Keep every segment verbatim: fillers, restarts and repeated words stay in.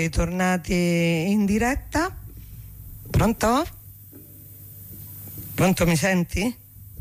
Tornati in diretta. Pronto? Pronto, mi senti?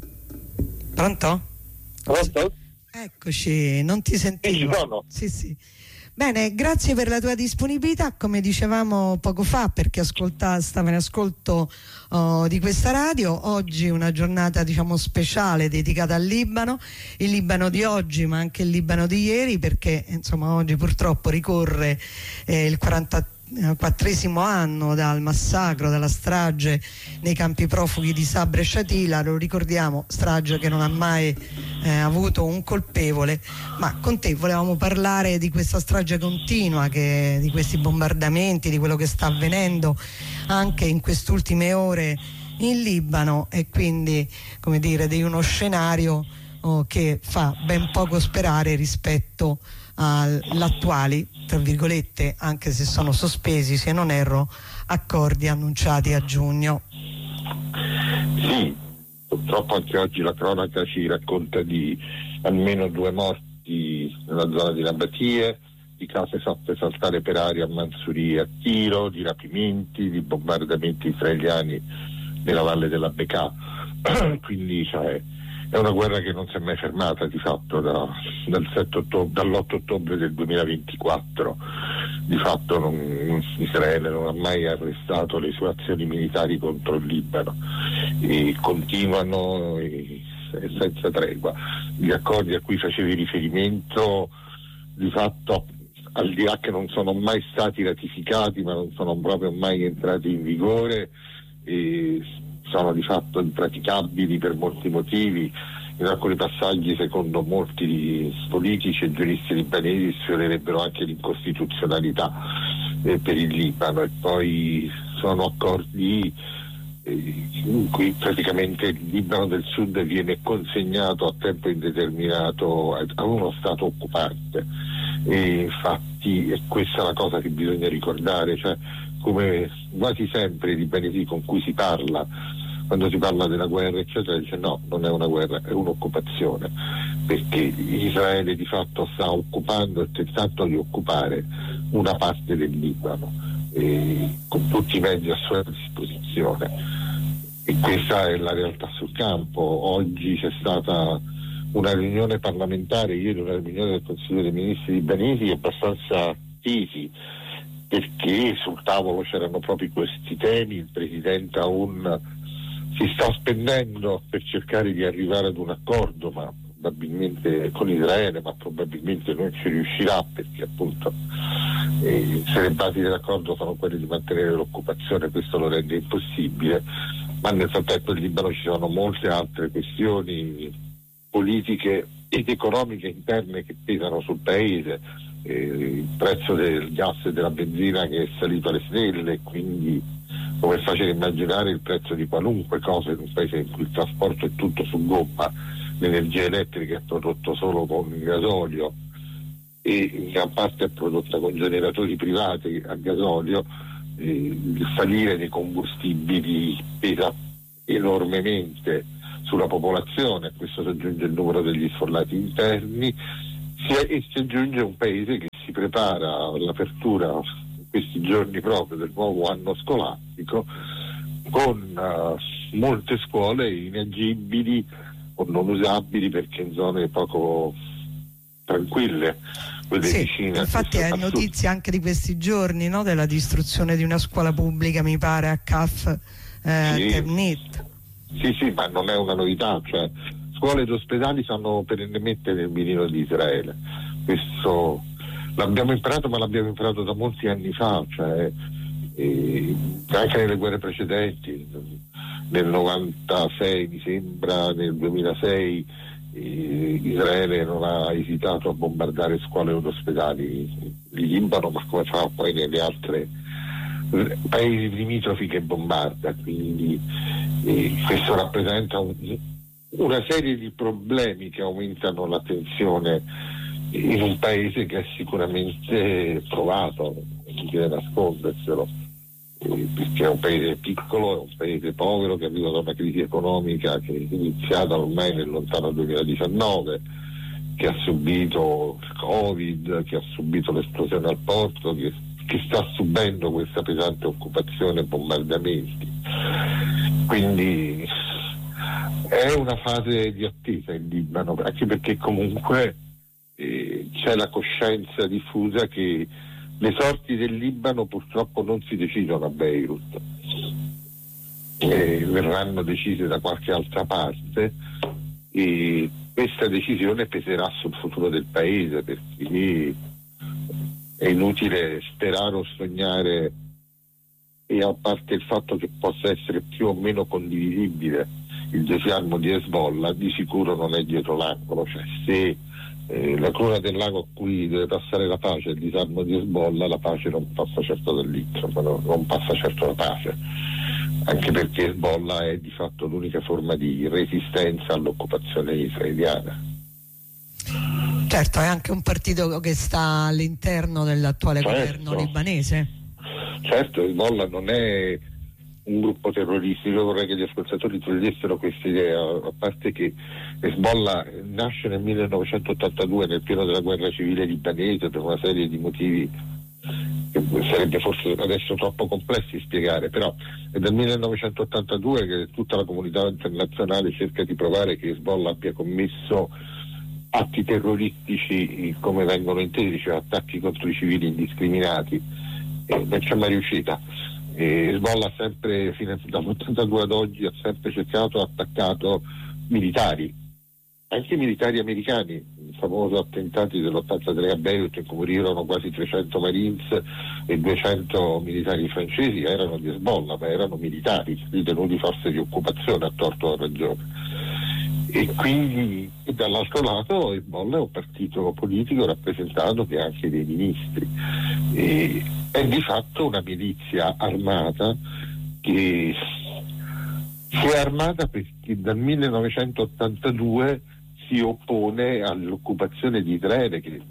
Pronto? Pronto? Eccoci, non ti sentivo. Sì, sono. Sì, sì. Bene, grazie per la tua disponibilità, come dicevamo poco fa, perché ascolta, stava in ascolto oh, di questa radio. Oggi una giornata, diciamo, speciale dedicata al Libano, il Libano di oggi ma anche il Libano di ieri, perché insomma oggi purtroppo ricorre eh, il quarantaquattresimo anno dal massacro, dalla strage nei campi profughi di Sabra e Shatila. Lo ricordiamo, strage che non ha mai eh, avuto un colpevole, ma con te volevamo parlare di questa strage continua, che, di questi bombardamenti, di quello che sta avvenendo anche in queste ultime ore in Libano, e quindi, come dire, di uno scenario oh, che fa ben poco sperare rispetto all'attuali, tra virgolette, anche se sono sospesi, se non erro, accordi annunciati a giugno. Sì, purtroppo anche oggi la cronaca ci racconta di almeno due morti nella zona di Nabatie, di case fatte saltare per aria a Mansouri a tiro, di rapimenti, di bombardamenti israeliani nella valle della Bekaa. Quindi cioè, è una guerra che non si è mai fermata di fatto da, dal sette ottobre, dall'otto ottobre del duemilaventiquattro. Di fatto non, Israele non ha mai arrestato le sue azioni militari contro il Libano e continuano e, e senza tregua. Gli accordi a cui facevi riferimento di fatto, al di là che non sono mai stati ratificati, ma non sono proprio mai entrati in vigore, e sono di fatto impraticabili per molti motivi. In alcuni passaggi, secondo molti politici e giuristi libanesi, sfiorerebbero anche l'incostituzionalità eh, per il Libano. E poi sono accordi eh, in cui praticamente il Libano del Sud viene consegnato a tempo indeterminato a, a uno Stato occupante. E infatti è questa la cosa che bisogna ricordare, cioè come quasi sempre i libanesi con cui si parla, quando si parla della guerra eccetera, dice no, non è una guerra, è un'occupazione, perché Israele di fatto sta occupando e tentando di occupare una parte del Libano eh, con tutti i mezzi a sua disposizione, e questa è la realtà sul campo. Oggi c'è stata una riunione parlamentare, ieri una riunione del Consiglio dei Ministri libanesi abbastanza tesi, perché sul tavolo c'erano proprio questi temi. Il Presidente Aoun si sta spendendo per cercare di arrivare ad un accordo, ma probabilmente con Israele, ma probabilmente non ci riuscirà, perché appunto eh, se le basi dell'accordo sono quelle di mantenere l'occupazione, questo lo rende impossibile. Ma nel frattempo in Libano ci sono molte altre questioni politiche ed economiche interne che pesano sul paese, eh, il prezzo del gas e della benzina che è salito alle stelle, quindi come è facile immaginare il prezzo di qualunque cosa in un paese in cui il trasporto è tutto su gomma, l'energia elettrica è prodotta solo con il gasolio e in gran parte è prodotta con generatori privati a gasolio, eh, il salire dei combustibili pesa enormemente sulla popolazione. A questo si aggiunge il numero degli sfollati interni e si aggiunge un paese che si prepara all'apertura in questi giorni proprio del nuovo anno scolastico con uh, molte scuole inagibili o non usabili perché in zone poco tranquille, quelle sì, vicine. Infatti è notizia anche di questi giorni, no? Della distruzione di una scuola pubblica, mi pare, a Kaf eh, sì. Ternit. Sì, sì, ma non è una novità, cioè scuole ed ospedali sono perennemente nel mirino di Israele. Questo l'abbiamo imparato, ma l'abbiamo imparato da molti anni fa, cioè eh, anche nelle guerre precedenti, nel novantasei mi sembra, nel duemilasei eh, Israele non ha esitato a bombardare scuole ed ospedali in Libano, ma come fa poi nelle altre paesi limitrofi che bombarda. Quindi eh, questo rappresenta un, una serie di problemi che aumentano la tensione in un paese che è sicuramente provato, non bisogna nasconderselo, eh, perché è un paese piccolo, è un paese povero che arriva da una crisi economica che è iniziata ormai nel lontano duemiladiciannove, che ha subito il Covid, che ha subito l'esplosione al porto, che che sta subendo questa pesante occupazione e bombardamenti. Quindi è una fase di attesa in Libano, anche perché comunque eh, c'è la coscienza diffusa che le sorti del Libano purtroppo non si decidono a Beirut, eh, verranno decise da qualche altra parte, e questa decisione peserà sul futuro del paese, perché è inutile sperare o sognare, e a parte il fatto che possa essere più o meno condivisibile il disarmo di Hezbollah, di sicuro non è dietro l'angolo. Cioè, se eh, la cruna del lago a cui deve passare la pace è il disarmo di Hezbollah, la pace non passa certo da lì, insomma, non, non passa certo la pace, anche perché Hezbollah è di fatto l'unica forma di resistenza all'occupazione israeliana. Certo, è anche un partito che sta all'interno dell'attuale certo. governo libanese. Certo, Hezbollah non è un gruppo terroristico. Io vorrei che gli ascoltatori togliessero questa idea, a parte che Hezbollah nasce nel millenovecentottantadue, nel pieno della guerra civile libanese, per una serie di motivi che sarebbe forse adesso troppo complessi spiegare, però è dal millenovecentottantadue che tutta la comunità internazionale cerca di provare che Hezbollah abbia commesso atti terroristici come vengono intesi, cioè attacchi contro i civili indiscriminati, e non c'è mai riuscita. E Hezbollah sempre, fino dall'ottantadue ad oggi, ha sempre cercato, attaccato militari, anche militari americani. Il famoso attentati dell'ottantatré a Beirut, in cui morirono quasi trecento Marines e duecento militari francesi, erano di Hezbollah, ma erano militari ritenuti forze di occupazione, a torto o a ragione. E quindi dall'altro lato Hezbollah è un partito politico rappresentato che ha anche dei ministri, e è di fatto una milizia armata che si è armata perché dal millenovecentottantadue si oppone all'occupazione di Israele, che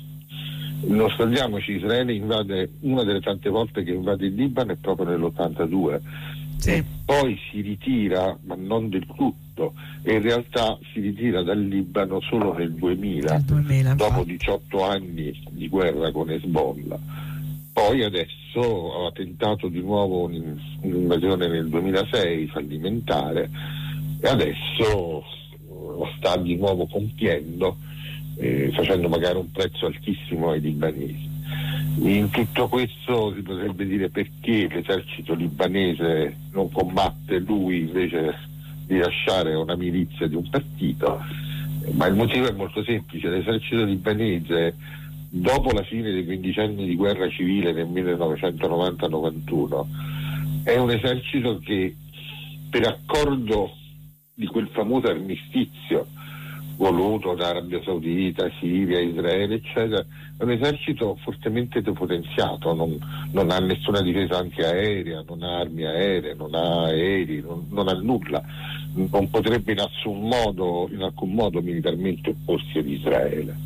non scordiamoci, Israele invade, una delle tante volte che invade il Libano è proprio nell'ottantadue. Sì. Poi si ritira, ma non del tutto, e in realtà si ritira dal Libano solo nel duemila, duemila dopo diciotto anni di guerra con Hezbollah. Poi adesso ha tentato di nuovo un'invasione nel duemilasei fallimentare, e adesso lo sta di nuovo compiendo, eh, facendo magari un prezzo altissimo ai libanesi. In tutto questo si potrebbe dire perché l'esercito libanese non combatte lui invece di lasciare una milizia di un partito, ma il motivo è molto semplice. L'esercito libanese, dopo la fine dei quindici anni di guerra civile nel millenovecentonovanta novantuno, è un esercito che, per accordo di quel famoso armistizio voluto da Arabia Saudita, Siria, Israele, eccetera, è un esercito fortemente depotenziato, non, non ha nessuna difesa anche aerea, non ha armi aeree, non ha aerei, non, non ha nulla, non potrebbe in alcun modo, in alcun modo militarmente opporsi ad Israele.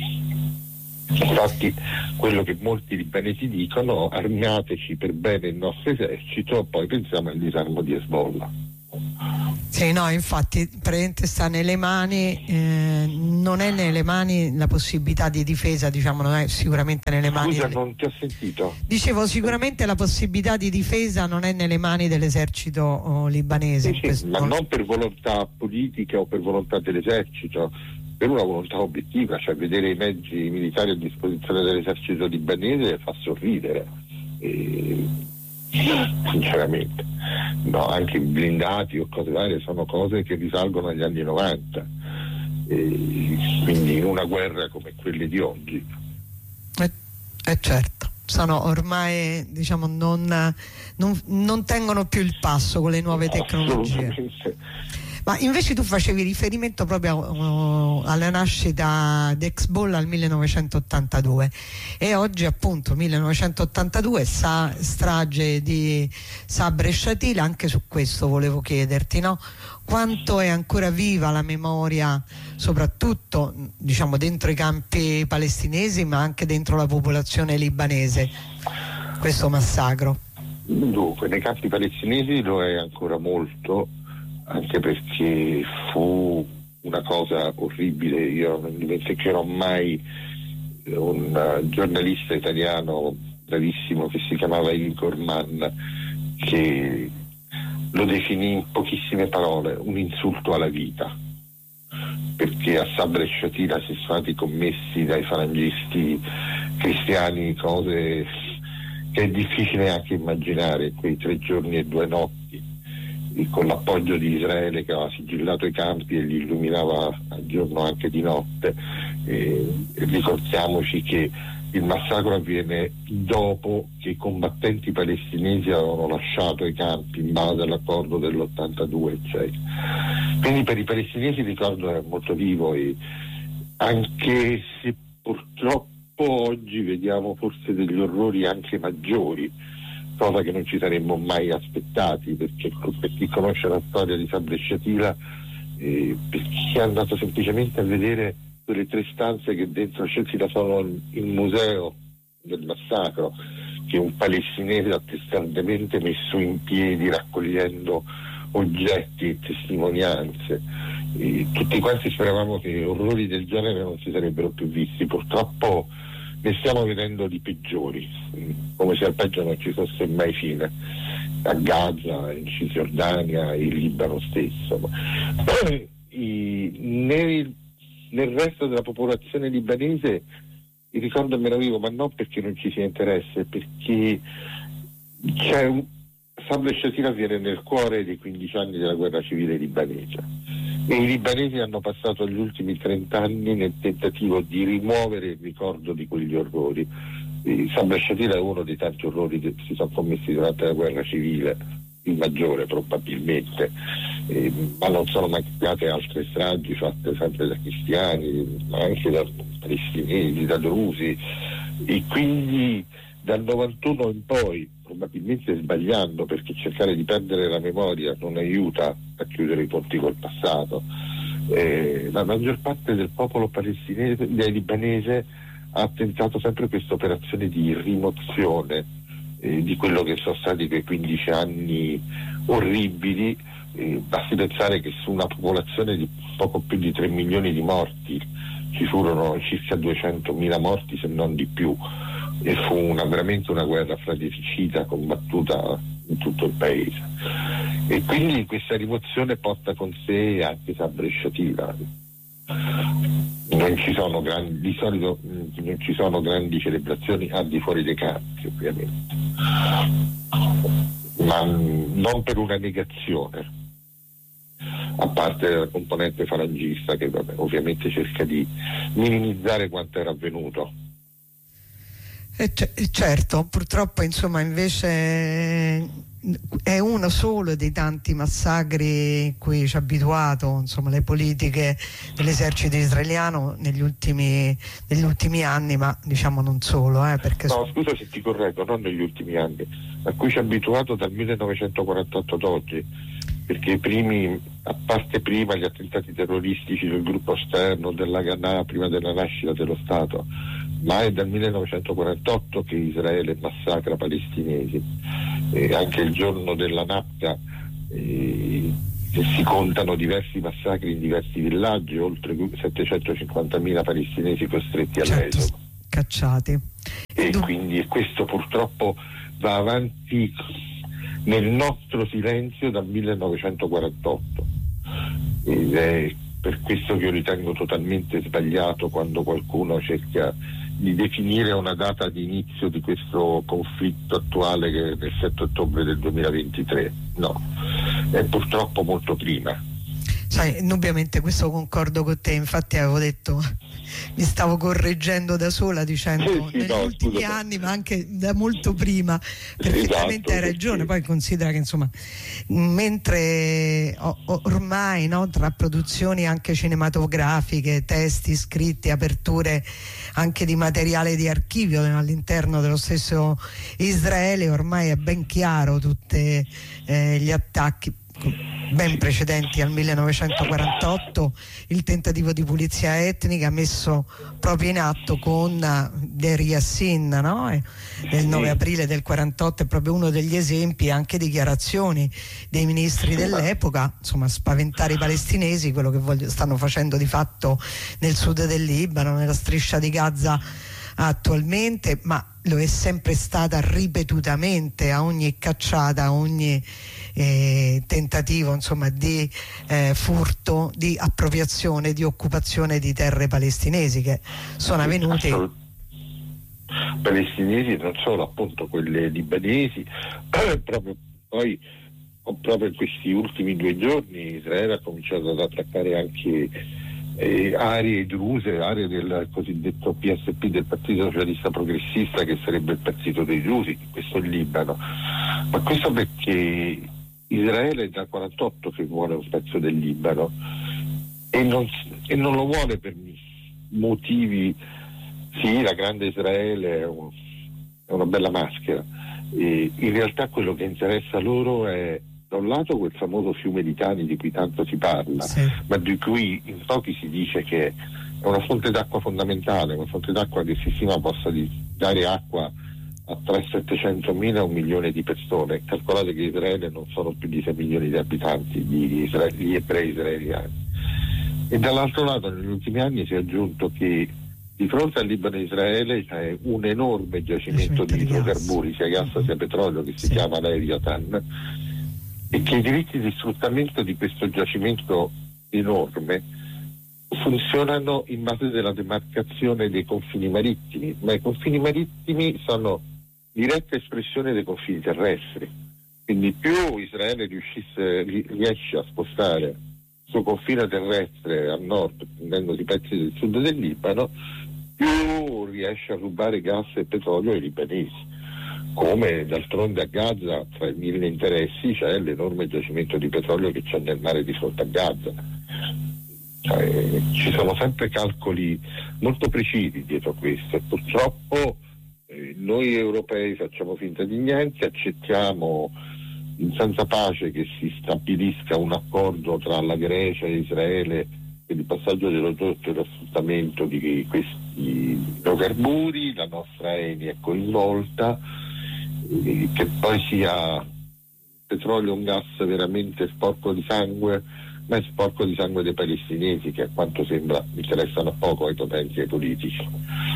Infatti quello che molti libanesi dicono: armiateci per bene il nostro esercito, poi pensiamo al disarmo di Hezbollah. Sì, no, infatti praticamente sta nelle mani, eh, non è nelle mani la possibilità di difesa, diciamo, non è sicuramente nelle mani. Scusa, non ti ho sentito. Dicevo, sicuramente la possibilità di difesa non è nelle mani dell'esercito oh, libanese. Sì, sì, ma non per volontà politica o per volontà dell'esercito, per una volontà obiettiva, cioè vedere i mezzi militari a disposizione dell'esercito libanese fa sorridere. E... sinceramente no, anche blindati o cose varie sono cose che risalgono agli anni novanta, e quindi in una guerra come quelle di oggi eh, eh certo sono ormai, diciamo, non, non, non tengono più il passo con le nuove tecnologie. Ma invece tu facevi riferimento proprio uh, alla nascita di Hezbollah al millenovecentottantadue, e oggi appunto millenovecentottantadue, sa, strage di Sabra e Shatila. Anche su questo volevo chiederti, no? Quanto è ancora viva la memoria, soprattutto, diciamo, dentro i campi palestinesi, ma anche dentro la popolazione libanese, questo massacro? Dunque, nei campi palestinesi lo è ancora molto, anche perché fu una cosa orribile. Io non dimenticherò mai un giornalista italiano bravissimo che si chiamava Igor Mann, che lo definì in pochissime parole un insulto alla vita, perché a Sabra e Shatila si sono stati commessi dai falangisti cristiani cose che è difficile anche immaginare, quei tre giorni e due notti, con l'appoggio di Israele che aveva sigillato i campi e li illuminava a giorno anche di notte. E ricordiamoci che il massacro avviene dopo che i combattenti palestinesi avevano lasciato i campi in base all'accordo dell'ottantadue, eccetera. Quindi per i palestinesi il ricordo è molto vivo, e anche se purtroppo oggi vediamo forse degli orrori anche maggiori, cosa che non ci saremmo mai aspettati, perché per chi conosce la storia di Sabra e Shatila, eh, per chi è andato semplicemente a vedere quelle tre stanze che dentro Shatila sono il museo del massacro, che un palestinese ha testardemente messo in piedi raccogliendo oggetti e testimonianze, e tutti quanti speravamo che orrori del genere non si sarebbero più visti. Purtroppo ne stiamo vedendo di peggiori, come se al peggio non ci fosse mai fine, a Gaza, in Cisgiordania, in Libano stesso. I, nel, nel resto della popolazione libanese il ricordo è meno vivo, ma non perché non ci sia interesse, perché c'è un Sabra e Shatila avviene nel cuore dei quindici anni della guerra civile libanese, e i libanesi hanno passato gli ultimi trenta anni nel tentativo di rimuovere il ricordo di quegli orrori. Sabra e Shatila è uno dei tanti orrori che si sono commessi durante la guerra civile, il maggiore probabilmente, eh, ma non sono mancate altre stragi fatte sempre da cristiani, ma anche da palestinesi, da drusi, e quindi dal novantuno in poi, probabilmente sbagliando, perché cercare di perdere la memoria non aiuta a chiudere i ponti col passato, eh, la maggior parte del popolo palestinese, del libanese, ha tentato sempre questa operazione di rimozione eh, di quello che sono stati quei quindici anni orribili. Eh, basti pensare che su una popolazione di poco più di tre milioni di morti ci furono circa duecentomila morti, se non di più, e fu una, veramente una guerra fratricida combattuta in tutto il paese, e quindi questa rimozione porta con sé anche Sabra e Shatila. Non ci sono grandi, di solito non ci sono grandi celebrazioni al di fuori dei campi, ovviamente, ma non per una negazione, a parte la componente falangista che vabbè, ovviamente cerca di minimizzare quanto era avvenuto. Eh, c- certo, purtroppo insomma invece è uno solo dei tanti massacri cui ci ha abituato insomma le politiche dell'esercito israeliano negli ultimi, negli ultimi anni, ma diciamo non solo, eh, perché no, scusa se ti correggo, non negli ultimi anni, a cui ci ha abituato dal millenovecentoquarantotto ad oggi, perché i primi, a parte prima gli attentati terroristici del gruppo esterno dell'Haganah prima della nascita dello Stato, ma è dal millenovecentoquarantotto che Israele massacra palestinesi, e anche il giorno della Nakba eh, si contano diversi massacri in diversi villaggi, oltre settecentocinquantamila palestinesi costretti certo, all'esodo, cacciati, e quindi questo purtroppo va avanti nel nostro silenzio dal millenovecentoquarantotto, ed è per questo che io ritengo totalmente sbagliato quando qualcuno cerca di definire una data di inizio di questo conflitto attuale che è il sette ottobre del duemilaventitré. No, è purtroppo molto prima. Sai, indubbiamente questo concordo con te, infatti avevo detto, mi stavo correggendo da sola dicendo sì, sì, negli no, ultimi scusate. anni, ma anche da molto prima, perfettamente Esatto, hai ragione, sì. Poi considera che insomma mentre o- ormai no, tra produzioni anche cinematografiche, testi scritti, aperture anche di materiale di archivio all'interno dello stesso Israele, ormai è ben chiaro tutti eh, gli attacchi ben precedenti al millenovecentoquarantotto, il tentativo di pulizia etnica messo proprio in atto con Deir Yassin, no? E del nove aprile del quarantotto è proprio uno degli esempi, anche dichiarazioni dei ministri dell'epoca, insomma spaventare i palestinesi, quello che voglio, stanno facendo di fatto nel sud del Libano, nella striscia di Gaza attualmente, ma lo è sempre stata ripetutamente a ogni cacciata, a ogni eh, tentativo insomma di eh, furto, di appropriazione, di occupazione di terre palestinesi che sono avvenute. Assolut- palestinesi, non solo, appunto quelle libanesi, proprio poi proprio in questi ultimi due giorni Israele ha cominciato ad attaccare anche eh, aree druse, aree del cosiddetto P S P, del Partito Socialista Progressista, che sarebbe il partito dei drusi, questo in Libano. Ma questo perché Israele è dal quarantotto che vuole un pezzo del Libano e non, e non lo vuole per motivi, sì, la grande Israele è, un, è una bella maschera, e in realtà quello che interessa loro è da un lato quel famoso fiume Litani di cui tanto si parla, sì, ma di cui in pochi si dice che è una fonte d'acqua fondamentale, una fonte d'acqua che si stima possa di dare acqua a tra settecentomila e un milione di persone. Calcolate che Israele non sono più di sei milioni di abitanti, gli, isra- gli ebrei israeliani. E dall'altro lato negli ultimi anni si è aggiunto che di fronte al Libano e Israele c'è un enorme giacimento di idrocarburi, sia gas sia petrolio, che si sì. chiama Leviathan, e che i diritti di sfruttamento di questo giacimento enorme funzionano in base della demarcazione dei confini marittimi, ma i confini marittimi sono diretta espressione dei confini terrestri, quindi più Israele riuscisse, riesce a spostare il suo confine terrestre a nord, prendendosi pezzi del sud del Libano, più riesce a rubare gas e petrolio ai libanesi. Come d'altronde a Gaza, tra i mille interessi, c'è l'enorme giacimento di petrolio che c'è nel mare di fronte a Gaza. Cioè, ci sono sempre calcoli molto precisi dietro questo, e purtroppo eh, noi europei facciamo finta di niente, accettiamo in senza pace che si stabilisca un accordo tra la Grecia e Israele per il passaggio dell'oggetto e lo sfruttamento di questi idrocarburi, la nostra Eni è coinvolta, eh, che poi sia petrolio o un gas veramente sporco di sangue, ma è sporco di sangue dei palestinesi, che a quanto sembra interessano poco ai potenti e ai politici.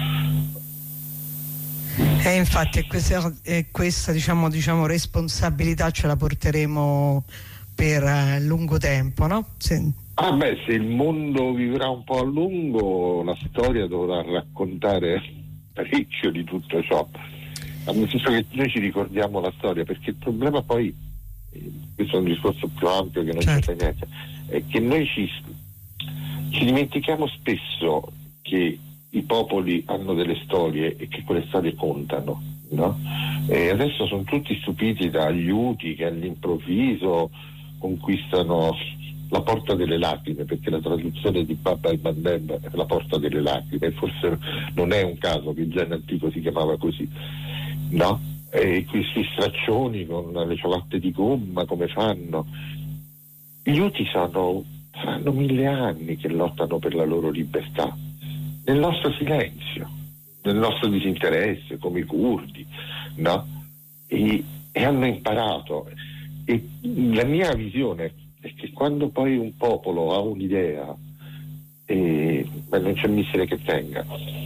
E infatti questa, questa diciamo, diciamo, responsabilità ce la porteremo per uh, lungo tempo, no? Se... Ah beh, se il mondo vivrà un po' a lungo, la storia dovrà raccontare parecchio di tutto ciò. Nel senso che noi ci ricordiamo la storia, perché il problema poi, eh, questo è un discorso più ampio che non certo. c'è niente, è che noi ci, ci dimentichiamo spesso che i popoli hanno delle storie e che quelle storie contano, no? E adesso sono tutti stupiti dagli Houthi che all'improvviso conquistano la porta delle lacrime, perché la traduzione di Bab el-Mandeb è la porta delle lacrime, e forse non è un caso che già in antico si chiamava così, no? E questi straccioni con le ciabatte di gomma, come fanno? Gli Houthi sono, saranno mille anni che lottano per la loro libertà, nel nostro silenzio, nel nostro disinteresse, come i curdi, no? E, e hanno imparato. E la mia visione è che quando poi un popolo ha un'idea, e, ma non c'è missile che tenga,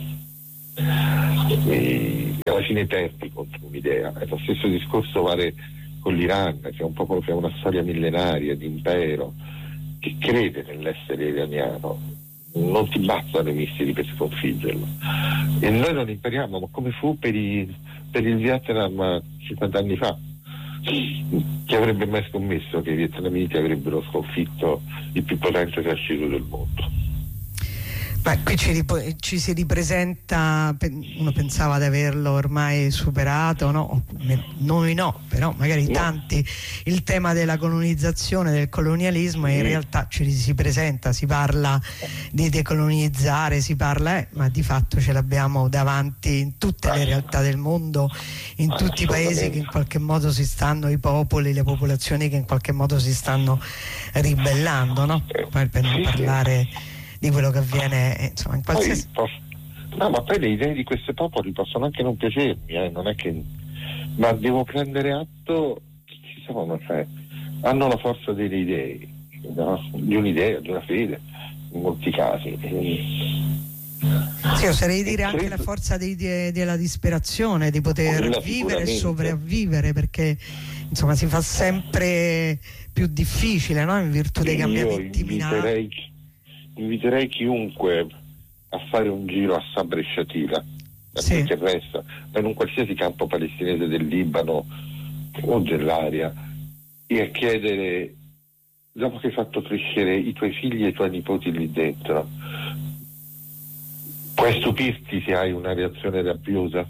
e alla fine perdi contro un'idea. E lo stesso discorso vale con l'Iran, che è un popolo che ha una storia millenaria di impero, che crede nell'essere iraniano. Non ti bastano i missili per sconfiggerlo, e noi non impariamo. Ma come fu per, i, per il Vietnam cinquanta anni fa? Chi avrebbe mai scommesso che i vietnamiti avrebbero sconfitto il più potente esercito del mondo? Beh, qui ci, rip- ci si ripresenta, uno pensava di averlo ormai superato, no? Noi no, però magari no. Tanti, il tema della colonizzazione, del colonialismo, e in realtà ci si presenta, si parla di decolonizzare, si parla, eh, ma di fatto ce l'abbiamo davanti in tutte le realtà del mondo, in tutti i paesi che in qualche modo si stanno, i popoli, le popolazioni che in qualche modo si stanno ribellando, no? Poi per non parlare di quello che avviene, insomma, in qualsiasi... Poi, no, ma poi le idee di questi popoli possono anche non piacermi, eh, non è che... ma devo prendere atto che ci sono, cioè, hanno la forza delle idee, no? Di un'idea, di una fede, in molti casi. E... Sì, Sì, oserei dire e anche credo... la forza di, di, della disperazione, di poter Quella vivere e sopravvivere, perché insomma si fa sempre più difficile, no? In virtù dei cambiamenti inviterei, inviterei chiunque a fare un giro a Sabresciatila, a sì. quel che resta, in un qualsiasi campo palestinese del Libano o dell'area, e a chiedere, dopo che hai fatto crescere i tuoi figli e i tuoi nipoti lì dentro, puoi stupirti se hai una reazione rabbiosa?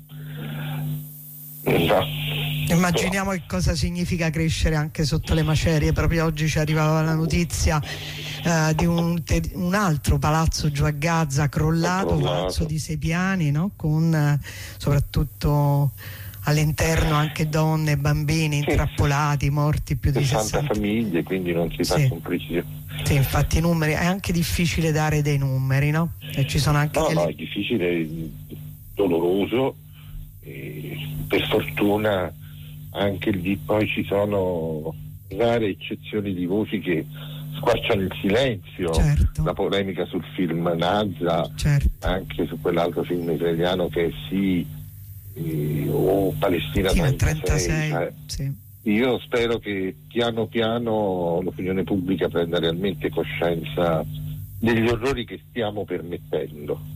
No. Immaginiamo che cosa significa crescere anche sotto le macerie. Proprio oggi ci arrivava la notizia eh, di un, te- un altro palazzo giù a Gaza crollato, un palazzo di sei piani, no? Con eh, soprattutto all'interno anche donne e bambini intrappolati, morti più di sessanta famiglie, quindi non si fa sì. con precisione. Sì, infatti i numeri, è anche difficile dare dei numeri, no? E ci sono anche no, delle... no, è difficile, doloroso, e per fortuna anche lì poi ci sono rare eccezioni di voci che squarciano il silenzio, certo. La polemica sul film Nazza, certo. Anche su quell'altro film israeliano che è Sì eh, o Palestina sì, trentasei, trentasei cioè, sì. Io spero che piano piano l'opinione pubblica prenda realmente coscienza degli orrori che stiamo permettendo.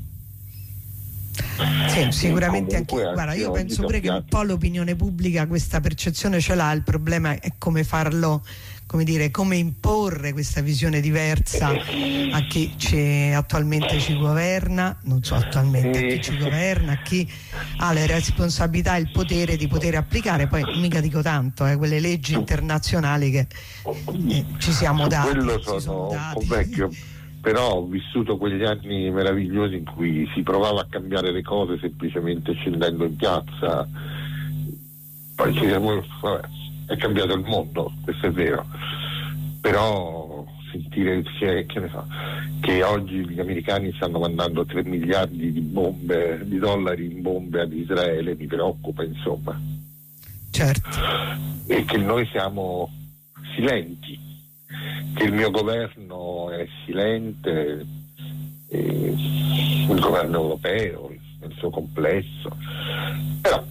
Sì, sicuramente anche, anche guarda, io penso pure che un po' l'opinione pubblica questa percezione ce l'ha, il problema è come farlo, come dire, come imporre questa visione diversa a chi ci, attualmente ci governa, non so attualmente a chi ci governa, a chi ha le responsabilità e il potere di poter applicare, poi mica dico tanto, eh, quelle leggi internazionali che eh, ci siamo dati. Quello sono, sono dati. Un po' vecchio. Però ho vissuto quegli anni meravigliosi in cui si provava a cambiare le cose semplicemente scendendo in piazza. Poi ci siamo, vabbè, è cambiato il mondo, questo è vero. Però sentire che, ne so, che oggi gli americani stanno mandando tre miliardi di bombe, di dollari in bombe ad Israele, mi preoccupa, insomma. Certo. E che noi siamo silenti, che il mio governo è silente, eh, il governo europeo nel suo complesso, però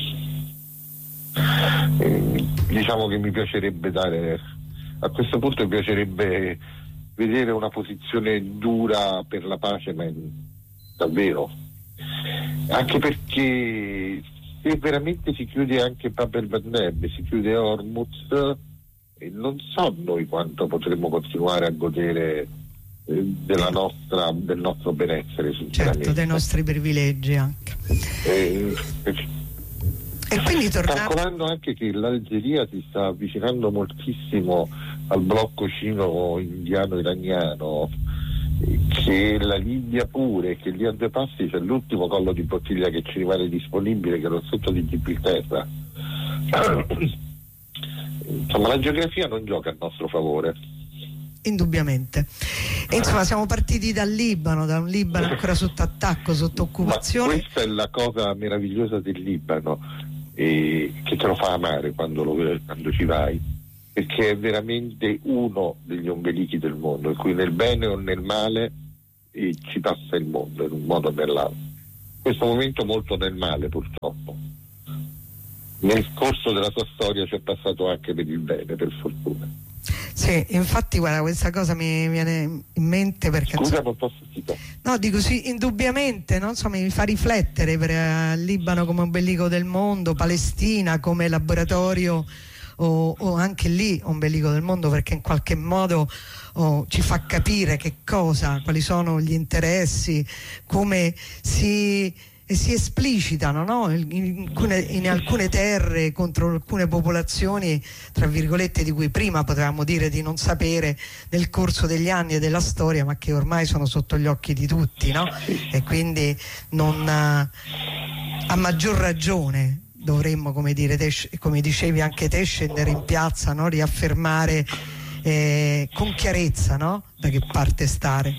eh, diciamo che mi piacerebbe dare, a questo punto mi piacerebbe vedere una posizione dura per la pace, ma davvero, anche perché se veramente si chiude anche Bab el-Mandeb, si chiude Hormuz, e non so noi quanto potremmo continuare a godere eh, della nostra, del nostro benessere, sinceramente. Certo, dei nostri privilegi anche. E, e quindi tornando... Calcolando anche che l'Algeria si sta avvicinando moltissimo al blocco cino-indiano-iraniano, che la Libia pure, che lì a due passi c'è l'ultimo collo di bottiglia che ci rimane disponibile, che è lo stretto di Gibilterra. Insomma, la geografia non gioca a nostro favore. Indubbiamente. E insomma siamo partiti dal Libano, da un Libano ancora sotto attacco, sotto occupazione. Ma questa è la cosa meravigliosa del Libano, eh, che te lo fa amare quando, lo, quando ci vai, perché è veramente uno degli ombelichi del mondo, in cui nel bene o nel male eh, ci passa il mondo in un modo o nell'altro. In questo momento molto nel male, purtroppo. Nel corso della sua storia ci è passato anche per il bene, per fortuna. Sì, infatti guarda, questa cosa mi viene in mente perché... Scusa, non posso citare. No, dico sì, indubbiamente, no? Insomma, mi fa riflettere per uh, Libano come ombelico del mondo, Palestina come laboratorio o, o anche lì ombelico del mondo, perché in qualche modo oh, ci fa capire che cosa, quali sono gli interessi, come si... e si esplicitano, no? in, alcune, in alcune terre contro alcune popolazioni, tra virgolette, di cui prima potevamo dire di non sapere nel corso degli anni e della storia, ma che ormai sono sotto gli occhi di tutti, no? E quindi non, a maggior ragione dovremmo, come, dire, te, come dicevi anche te, scendere in piazza, no? Riaffermare eh, con chiarezza, no? Da che parte stare.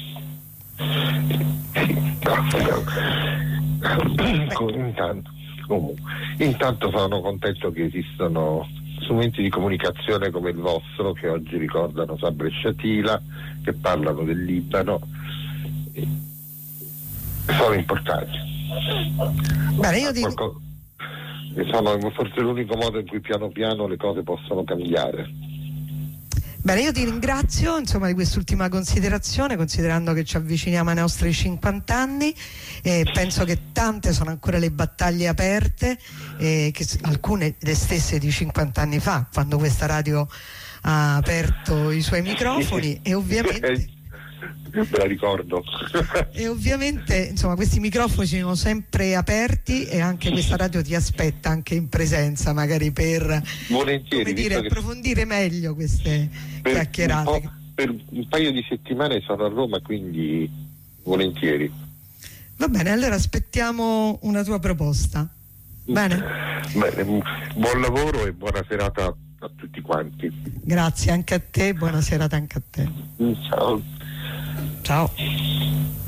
Intanto, comunque, intanto sono contento che esistano strumenti di comunicazione come il vostro, che oggi ricordano Sabresciatila, che parlano del Libano, sono importanti. Bene, io dico... Qualcosa, sono forse l'unico modo in cui piano piano le cose possono cambiare. Bene, io ti ringrazio insomma di quest'ultima considerazione, considerando che ci avviciniamo ai nostri cinquanta anni, e penso che tante sono ancora le battaglie aperte, eh, che alcune le stesse di cinquanta anni fa, quando questa radio ha aperto i suoi microfoni, e ovviamente me la ricordo. E ovviamente insomma questi microfoni sono sempre aperti, e anche questa radio ti aspetta anche in presenza, magari per volentieri, come dire, approfondire meglio queste per chiacchierate. Un per un paio di settimane sono a Roma, quindi volentieri. Va bene, allora aspettiamo una tua proposta. Bene? Bene, buon lavoro e buona serata a tutti quanti. Grazie anche a te, buona serata anche a te. Ciao. Ciao.